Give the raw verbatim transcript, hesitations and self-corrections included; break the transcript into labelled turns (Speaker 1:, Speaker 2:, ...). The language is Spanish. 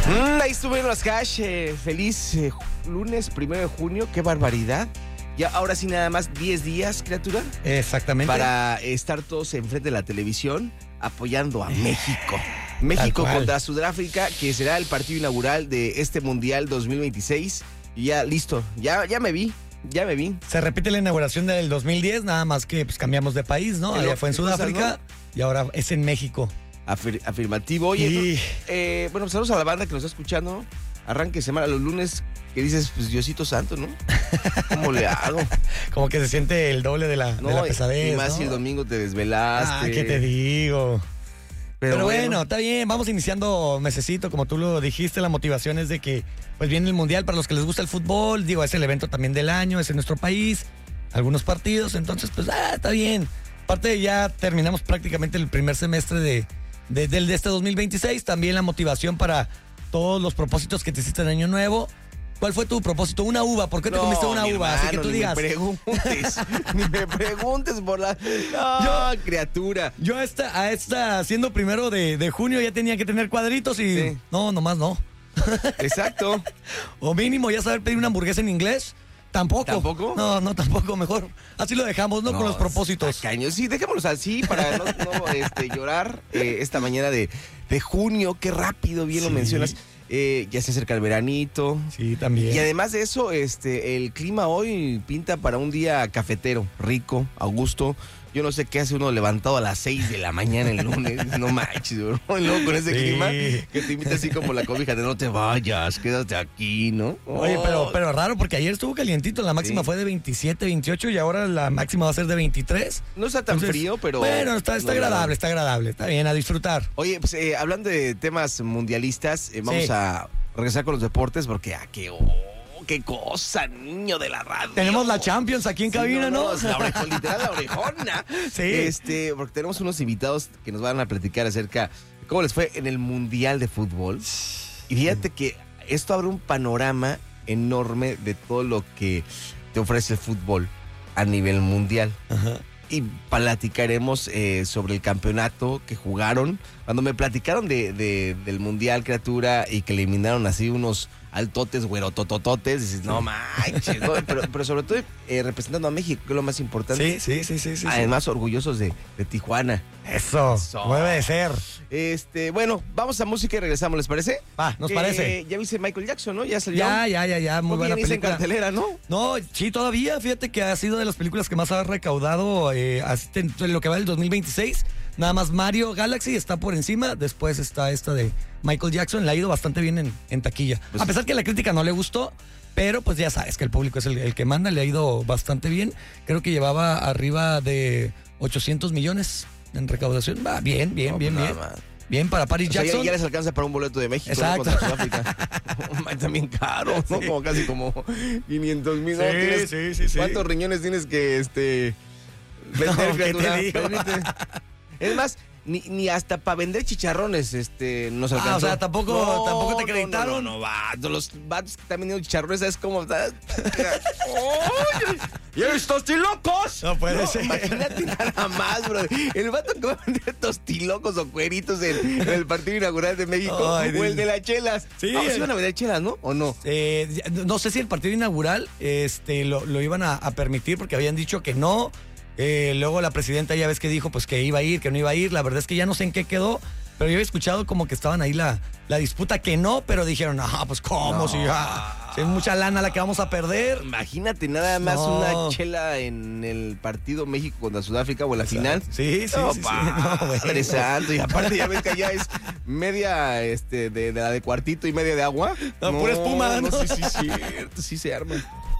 Speaker 1: Mm, ahí estuvieron los hash. Eh, feliz eh, lunes, primero de junio. ¡Qué barbaridad! Ya ahora sí nada más diez días, criatura.
Speaker 2: Exactamente.
Speaker 1: Para estar todos enfrente de la televisión apoyando a México. México contra Sudáfrica, que será el partido inaugural de este Mundial dos mil veintiséis. Y ya, listo. Ya, ya me vi. Ya me vi.
Speaker 2: Se repite la inauguración del dos mil diez, nada más que pues cambiamos de país, ¿no? Allá fue en Sudáfrica, ¿no? Y ahora es en México.
Speaker 1: Afir- afirmativo. Oye, y... eh, bueno, pues saludos a la banda que nos está escuchando. Arranque semana los lunes que dices, pues Diosito Santo, ¿no? ¿Cómo le hago?
Speaker 2: Como que se siente el doble de la,
Speaker 1: no,
Speaker 2: de la pesadez,
Speaker 1: y más
Speaker 2: ¿no?
Speaker 1: si el domingo te desvelaste.
Speaker 2: Ah, ¿qué te digo? Pero, Pero bueno, bueno, está bien, vamos iniciando mesecito, como tú lo dijiste, la motivación es de que pues viene el Mundial para los que les gusta el fútbol, digo, es el evento también del año, es en nuestro país, algunos partidos, entonces pues ah, está bien. Aparte ya terminamos prácticamente el primer semestre de, de, de, de este dos mil veintiséis, también la motivación para todos los propósitos que te hiciste en Año Nuevo. ¿Cuál fue tu propósito? Una uva. ¿Por qué te no, comiste una uva?
Speaker 1: Hermano,
Speaker 2: Así que tú
Speaker 1: ni
Speaker 2: digas.
Speaker 1: Me preguntes, ni me preguntes por la. No, yo, criatura.
Speaker 2: Yo a esta, a esta, siendo primero de, de junio, ya tenía que tener cuadritos y. Sí. No, nomás no.
Speaker 1: Exacto.
Speaker 2: O mínimo ya saber pedir una hamburguesa en inglés. Tampoco.
Speaker 1: ¿Tampoco?
Speaker 2: No, no, tampoco. Mejor. Así lo dejamos, ¿no? no Con los propósitos.
Speaker 1: Caño. Sí, dejémoslos así para no, no este, llorar eh, esta mañana de, de junio. Qué rápido, bien sí. Lo mencionas. Eh, ya se acerca el veranito.
Speaker 2: Sí, también.
Speaker 1: Y además de eso, este, el clima hoy pinta para un día cafetero, rico, a gusto. Yo no sé qué hace uno levantado a las seis de la mañana el lunes. No manches, bro. Y luego con ese sí. clima que te invita así como la cobija de no te vayas, quédate aquí, ¿no?
Speaker 2: Oye, oh. pero, pero raro porque ayer estuvo calientito. La máxima sí. fue de veintisiete, veintiocho y ahora la máxima va a ser de veintitrés.
Speaker 1: No está tan Entonces, frío, pero...
Speaker 2: Bueno, está, está no, agradable, está agradable. Está bien, a disfrutar.
Speaker 1: Oye, pues eh, hablando de temas mundialistas, eh, vamos sí. a regresar con los deportes porque, ah, qué... Oh. ¡Qué cosa, niño de la radio!
Speaker 2: Tenemos la Champions aquí en sí, cabina, ¿no?
Speaker 1: ¿no? La orejona, literal, la orejona.
Speaker 2: Sí.
Speaker 1: Este, porque tenemos unos invitados que nos van a platicar acerca de cómo les fue en el Mundial de Fútbol. Y fíjate que esto abre un panorama enorme de todo lo que te ofrece el fútbol a nivel mundial.
Speaker 2: Ajá.
Speaker 1: Y platicaremos eh, sobre el campeonato que jugaron. Cuando me platicaron de, de, del Mundial, criatura, y que eliminaron así unos altotes, güerototototes, dices, no manches, ¿no? pero, pero sobre todo eh, representando a México, que es lo más importante.
Speaker 2: Sí, sí, sí, sí. sí
Speaker 1: Además,
Speaker 2: sí.
Speaker 1: orgullosos de, de Tijuana.
Speaker 2: Eso, Eso, debe de ser.
Speaker 1: Este, bueno, vamos a música y regresamos, ¿les parece?
Speaker 2: Va, nos
Speaker 1: eh,
Speaker 2: parece.
Speaker 1: Ya viste Michael Jackson, ¿no? Ya salió.
Speaker 2: Ya, ya, ya, ya, muy buena película.
Speaker 1: En cartelera, ¿no?
Speaker 2: No, sí, todavía, fíjate que ha sido de las películas que más ha recaudado eh, en lo que va del dos mil veintiséis. Nada más Mario Galaxy está por encima, después está esta de Michael Jackson, le ha ido bastante bien en, en taquilla. Pues, a pesar que a la crítica no le gustó, pero pues ya sabes que el público es el, el que manda, le ha ido bastante bien. Creo que llevaba arriba de ochocientos millones en recaudación. Va bien, bien, no, bien, bien. Más. Bien para Paris
Speaker 1: o sea,
Speaker 2: Jackson.
Speaker 1: Ya, ya les alcanza para un boleto de México.
Speaker 2: Exacto.
Speaker 1: ¿No? Contra Sudáfrica. También caro, ¿no? Sí. Como casi como quinientos mil.
Speaker 2: Sí,
Speaker 1: ¿no? ¿Tienes,
Speaker 2: sí, sí, sí.
Speaker 1: ¿Cuántos riñones tienes que este vender,
Speaker 2: no,
Speaker 1: criatura?
Speaker 2: ¿qué te digo?
Speaker 1: Es más, ni, ni hasta para vender chicharrones este, nos alcanzó.
Speaker 2: Ah, o sea, tampoco, no, tampoco te acreditaron.
Speaker 1: No, no, no, vato, los vatos que están vendiendo chicharrones, ¿sabes cómo? ¡Y los tostilocos!
Speaker 2: No puede
Speaker 1: no,
Speaker 2: ser.
Speaker 1: Imagínate nada más, bro. El vato que va a vender tostilocos o cueritos en, en el partido inaugural de México. Ay, o el de las chelas.
Speaker 2: Sí.
Speaker 1: No, ¿sí iban a vender chelas, no? ¿O no?
Speaker 2: Eh, no sé si el partido inaugural este, lo, lo iban a, a permitir porque habían dicho que no. Eh, luego la presidenta ya ves que dijo pues que iba a ir, que no iba a ir. La verdad es que ya no sé en qué quedó, pero yo había escuchado como que estaban ahí la, la disputa que no, pero dijeron, ah, pues cómo, no. si, ah, si es mucha lana la que vamos a perder.
Speaker 1: Imagínate nada más no. una chela en el partido México contra Sudáfrica o en la final.
Speaker 2: Sí, sí,
Speaker 1: no,
Speaker 2: sí,
Speaker 1: pa,
Speaker 2: sí. No,
Speaker 1: bueno. Santo. Y aparte ya ves que allá es media este, de, de la de cuartito y media de agua.
Speaker 2: No, no pura espuma.
Speaker 1: No, no, sí, sí, cierto, sí se arma.